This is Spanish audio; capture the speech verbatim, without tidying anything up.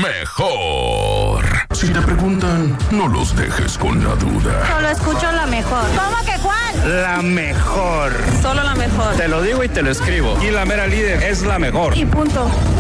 mejor. Si te preguntan, no los dejes con la duda. Solo escucho la mejor. ¿Cómo que cuál? La mejor. Solo la mejor. Te lo digo y te lo escribo. Y la mera líder es la mejor. Y punto.